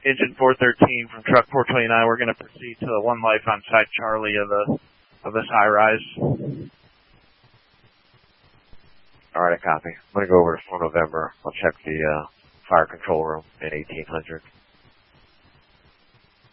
Engine 413 from truck 429. We're going to proceed to the one life on side Charlie of this high rise. All right, I copy. I'm going to go over to 4 November. I'll check the fire control room in 1800.